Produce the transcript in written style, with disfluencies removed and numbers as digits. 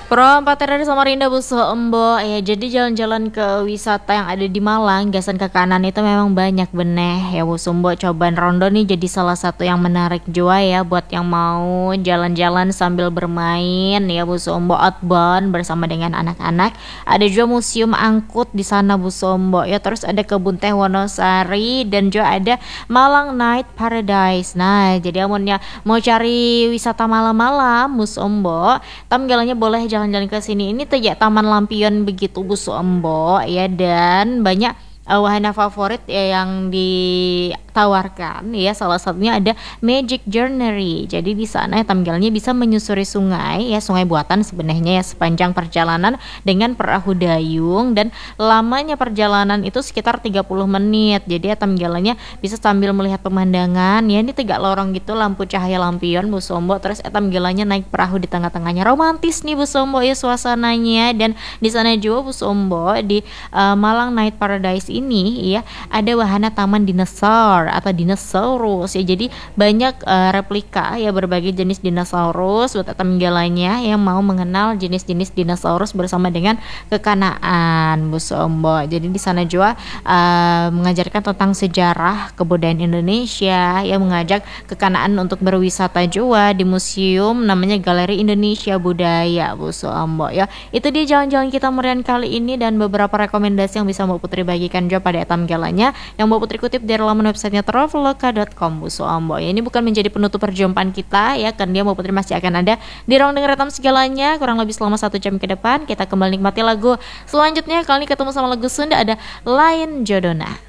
Perempatan dari Samarinda Buso Embo ya, jadi jalan-jalan ke wisata yang ada di Malang gasan ke kanan itu memang banyak beneh ya Bu Sumbo. Cobaan Rondo nih jadi salah satu yang menarik jua ya buat yang mau jalan-jalan sambil bermain ya Bu Sumbo, outbound bersama dengan anak-anak. Ada juga museum angkut di sana Bu Sumbo ya, terus ada kebun teh Wonosari dan juga ada Malang Night Paradise. Nah jadi amunnya mau cari wisata malam-malam Bu Sumbo, tampilannya boleh jalan-jalan ke sini. Ini tejak Taman Lampion begitu Bu Embo ya, dan banyak wahana favorit ya yang ditawarkan ya, salah satunya ada Magic Journey. Jadi di sana ya tampilannya bisa menyusuri sungai ya, sungai buatan sebenarnya ya, sepanjang perjalanan dengan perahu dayung, dan lamanya perjalanan itu sekitar 30 menit. Jadi ya tampilannya bisa sambil melihat pemandangan ya, ini tegak lorong gitu, lampu cahaya lampion Bu Sombo, terus tampilannya naik perahu di tengah-tengahnya, romantis nih Bu Sombo ya suasananya. Dan di sana juga Bu Sombo di Malang Night Paradise ini ya ada wahana taman dinosaur atau dinosaurus ya, jadi banyak replika ya berbagai jenis dinosaurus buat tampilannya yang mau mengenal jenis-jenis dinosaurus bersama dengan kekanaan Bu Sombo. Jadi di sana juga mengajarkan tentang sejarah kebudayaan Indonesia yang mengajak kekanaan untuk berwisata juga di museum namanya Galeri Indonesia Budaya Bu Sombo ya. Itu dia jalan-jalan kita merian kali ini dan beberapa rekomendasi yang bisa Mbak Putri bagikan juga pada tampilannya yang Mbak Putri kutip dari laman websitenya traveloka.com Bu Sombo ya. Ini bukan menjadi penutup perjumpaan kita ya, kan dia Mbak Putri masih akan ada di ruang denger retam segalanya kurang lebih selama 1 jam ke depan. Kita kembali nikmati lagu selanjutnya, kali ini ketemu sama lagu Sunda, ada Lain Jodona.